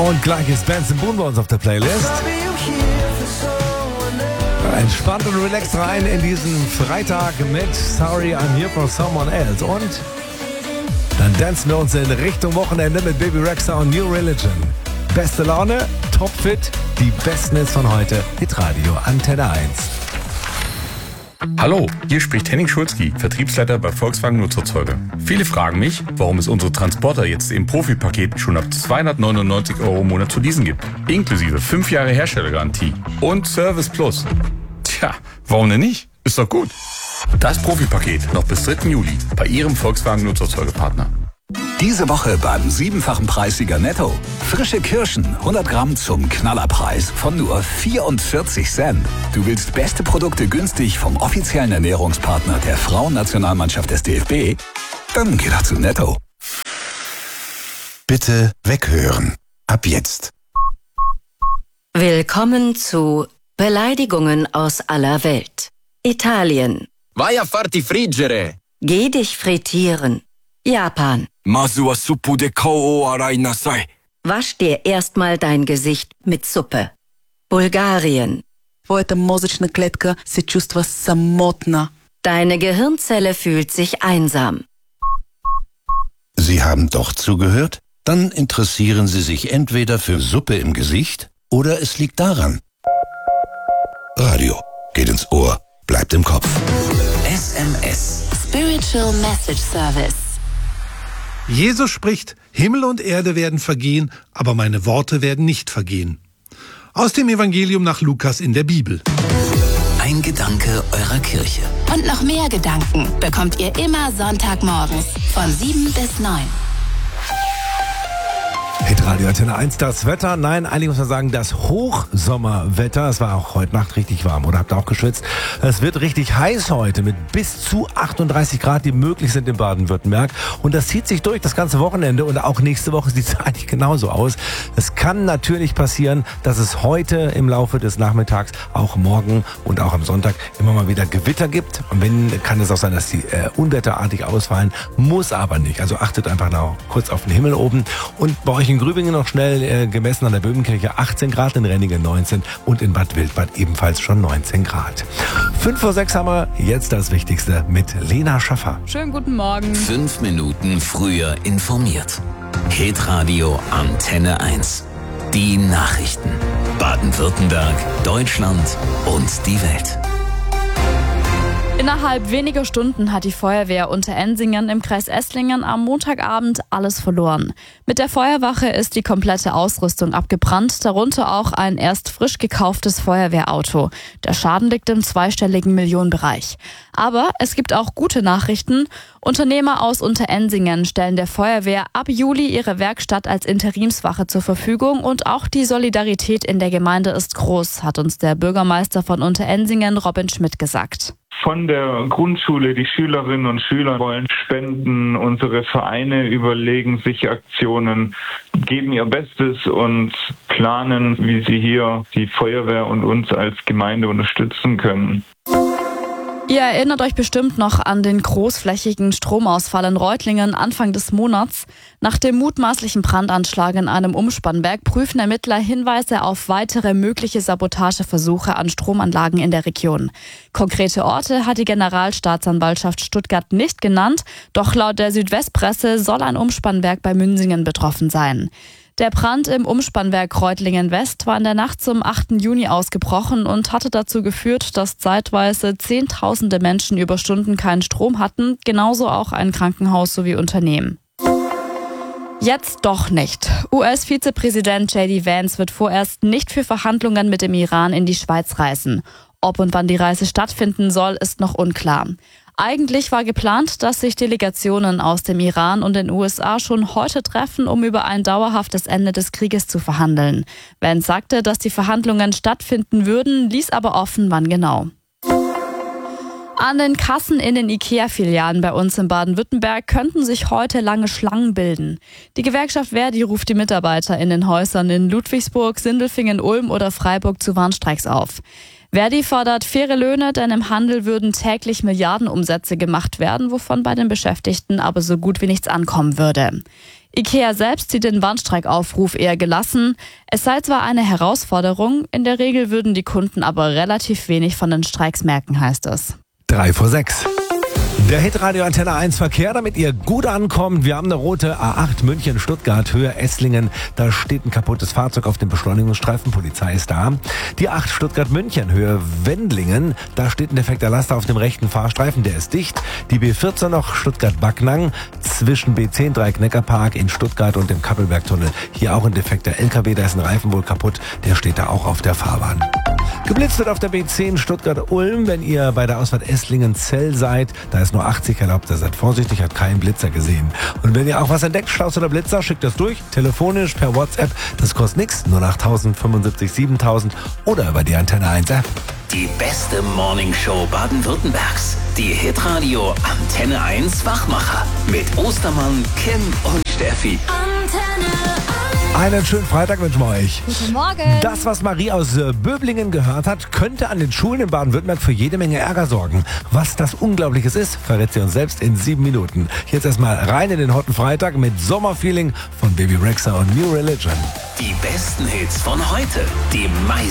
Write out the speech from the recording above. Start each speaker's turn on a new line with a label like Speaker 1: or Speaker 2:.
Speaker 1: Und gleich ist Benson Boone bei uns auf der Playlist. Entspannt und relaxed rein in diesen Freitag mit Sorry, I'm Here for Someone Else. Und dann dancen wir uns in Richtung Wochenende mit Baby Rexha und New Religion. Beste Laune, topfit, die besten Hits von heute. Hitradio Antenne 1.
Speaker 2: Hallo, hier spricht Henning Schulzki, Vertriebsleiter bei Volkswagen Nutzerzeuge. Viele fragen mich, warum es unsere Transporter jetzt im Profipaket schon ab 299 € im Monat zu leasen gibt. Inklusive 5 Jahre Herstellergarantie und Service Plus. Tja, warum denn nicht? Ist doch gut. Das Profipaket noch bis 3. Juli bei Ihrem Volkswagen Nutzerzeugepartner.
Speaker 3: Diese Woche beim 7-fachen Preissieger Netto. Frische Kirschen, 100 Gramm zum Knallerpreis von nur 44 Cent. Du willst beste Produkte günstig vom offiziellen Ernährungspartner der Frauennationalmannschaft des DFB? Dann geh doch zu Netto.
Speaker 4: Bitte weghören. Ab jetzt.
Speaker 5: Willkommen zu Beleidigungen aus aller Welt. Italien.
Speaker 6: Vai a farti friggere.
Speaker 5: Geh dich frittieren. Japan.
Speaker 6: Masu wa suppu de kou o arai nasai.
Speaker 5: Wasch dir erstmal dein Gesicht mit Suppe. Bulgarien.
Speaker 7: Твоята мозъчна клетка се чувства самотна.
Speaker 5: Deine Gehirnzelle fühlt sich einsam.
Speaker 4: Sie haben doch zugehört? Dann interessieren Sie sich entweder für Suppe im Gesicht oder es liegt daran. Radio geht ins Ohr, bleibt im Kopf.
Speaker 3: SMS.
Speaker 8: Spiritual Message Service.
Speaker 9: Jesus spricht, Himmel und Erde werden vergehen, aber meine Worte werden nicht vergehen. Aus dem Evangelium nach Lukas in der Bibel.
Speaker 3: Ein Gedanke eurer Kirche.
Speaker 8: Und noch mehr Gedanken bekommt ihr immer Sonntagmorgens von 7 bis 9.
Speaker 1: Hitradio Antenne 1, das Wetter. Nein, eigentlich muss man sagen, das Hochsommerwetter. Es war auch heute Nacht richtig warm, oder habt ihr auch geschwitzt? Es wird richtig heiß heute mit bis zu 38 Grad, die möglich sind in Baden-Württemberg. Und das zieht sich durch das ganze Wochenende und auch nächste Woche sieht es eigentlich genauso aus. Es kann natürlich passieren, dass es heute im Laufe des Nachmittags, auch morgen und auch am Sonntag immer mal wieder Gewitter gibt. Und wenn, kann es auch sein, dass die unwetterartig ausfallen. Muss aber nicht. Also achtet einfach noch kurz auf den Himmel oben. Und bei euch in Grübingen noch schnell gemessen an der Böhmenkirche 18 Grad, in Renningen 19 und in Bad Wildbad ebenfalls schon 19 Grad. 5:06 haben wir jetzt das Wichtigste mit Lena Schaffer.
Speaker 10: Schönen guten Morgen.
Speaker 3: 5 Minuten früher informiert. Hitradio Antenne 1. Die Nachrichten. Baden-Württemberg, Deutschland und die Welt.
Speaker 10: Innerhalb weniger Stunden hat die Feuerwehr Unterensingen im Kreis Esslingen am Montagabend alles verloren. Mit der Feuerwache ist die komplette Ausrüstung abgebrannt, darunter auch ein erst frisch gekauftes Feuerwehrauto. Der Schaden liegt im zweistelligen Millionenbereich. Aber es gibt auch gute Nachrichten. Unternehmer aus Unterensingen stellen der Feuerwehr ab Juli ihre Werkstatt als Interimswache zur Verfügung und auch die Solidarität in der Gemeinde ist groß, hat uns der Bürgermeister von Unterensingen, Robin Schmidt, gesagt.
Speaker 11: Von der Grundschule, die Schülerinnen und Schüler wollen spenden, unsere Vereine überlegen sich Aktionen, geben ihr Bestes und planen, wie sie hier die Feuerwehr und uns als Gemeinde unterstützen können.
Speaker 10: Ihr erinnert euch bestimmt noch an den großflächigen Stromausfall in Reutlingen Anfang des Monats. Nach dem mutmaßlichen Brandanschlag in einem Umspannwerk prüfen Ermittler Hinweise auf weitere mögliche Sabotageversuche an Stromanlagen in der Region. Konkrete Orte hat die Generalstaatsanwaltschaft Stuttgart nicht genannt, doch laut der Südwestpresse soll ein Umspannwerk bei Münsingen betroffen sein. Der Brand im Umspannwerk Reutlingen West war in der Nacht zum 8. Juni ausgebrochen und hatte dazu geführt, dass zeitweise Zehntausende Menschen über Stunden keinen Strom hatten, genauso auch ein Krankenhaus sowie Unternehmen. Jetzt doch nicht. US-Vizepräsident J.D. Vance wird vorerst nicht für Verhandlungen mit dem Iran in die Schweiz reisen. Ob und wann die Reise stattfinden soll, ist noch unklar. Eigentlich war geplant, dass sich Delegationen aus dem Iran und den USA schon heute treffen, um über ein dauerhaftes Ende des Krieges zu verhandeln. Vance sagte, dass die Verhandlungen stattfinden würden, ließ aber offen, wann genau. An den Kassen in den IKEA-Filialen bei uns in Baden-Württemberg könnten sich heute lange Schlangen bilden. Die Gewerkschaft Verdi ruft die Mitarbeiter in den Häusern in Ludwigsburg, Sindelfingen, Ulm oder Freiburg zu Warnstreiks auf. Verdi fordert faire Löhne, denn im Handel würden täglich Milliardenumsätze gemacht werden, wovon bei den Beschäftigten aber so gut wie nichts ankommen würde. IKEA selbst sieht den Warnstreikaufruf eher gelassen. Es sei zwar eine Herausforderung, in der Regel würden die Kunden aber relativ wenig von den Streiks merken, heißt es.
Speaker 1: 3:06. Der Hitradio Antenne 1 Verkehr, damit ihr gut ankommt. Wir haben eine rote A8 München-Stuttgart, Höhe Esslingen. Da steht ein kaputtes Fahrzeug auf dem Beschleunigungsstreifen. Polizei ist da. Die 8 Stuttgart-München, Höhe Wendlingen. Da steht ein defekter Laster auf dem rechten Fahrstreifen. Der ist dicht. Die B14 noch Stuttgart-Backnang zwischen B10 Dreieck-Neckarpark in Stuttgart und dem Kappelbergtunnel. Hier auch ein defekter LKW. Da ist ein Reifen wohl kaputt. Der steht da auch auf der Fahrbahn. Geblitzt wird auf der B10 Stuttgart-Ulm, wenn ihr bei der Ausfahrt Esslingen-Zell seid. Da ist nur 80 erlaubt, da seid vorsichtig, hat keinen Blitzer gesehen. Und wenn ihr auch was entdeckt, Staus oder Blitzer, schickt das durch, telefonisch, per WhatsApp. Das kostet nichts, nur 8000, 75, 7000 oder über die Antenne 1 App.
Speaker 3: Die beste Morningshow Baden-Württembergs. Die Hitradio Antenne 1 Wachmacher. Mit Ostermann, Kim und Steffi.
Speaker 1: Einen schönen Freitag wünschen wir euch.
Speaker 10: Guten Morgen.
Speaker 1: Das, was Marie aus Böblingen gehört hat, könnte an den Schulen in Baden-Württemberg für jede Menge Ärger sorgen. Was das Unglaubliches ist, verrät sie uns selbst in 7 Minuten. Jetzt erstmal rein in den Hotten Freitag mit Sommerfeeling von Baby Rexha und New Religion.
Speaker 3: Die besten Hits von heute. Die meisten